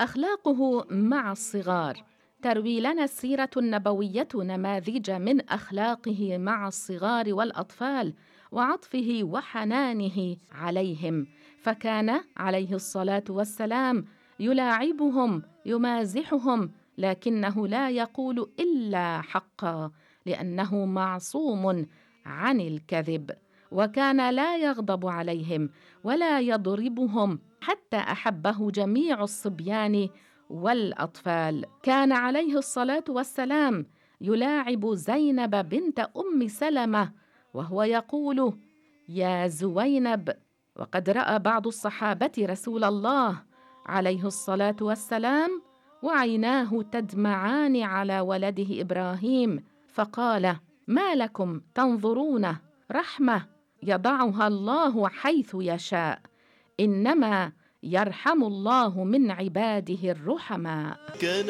أخلاقه مع الصغار. تروي لنا السيرة النبوية نماذج من أخلاقه مع الصغار والأطفال وعطفه وحنانه عليهم، فكان عليه الصلاة والسلام يلاعبهم يمازحهم، لكنه لا يقول إلا حقا لأنه معصوم عن الكذب، وكان لا يغضب عليهم ولا يضربهم، حتى أحبه جميع الصبيان والأطفال. كان عليه الصلاة والسلام يلاعب زينب بنت أم سلمة وهو يقول: يا زوينب. وقد رأى بعض الصحابة رسول الله عليه الصلاة والسلام وعيناه تدمعان على ولده إبراهيم، فقال: ما لكم تنظرونه؟ رحمة يضعها الله حيث يشاء، إنما يرحم الله من عباده الرحماء.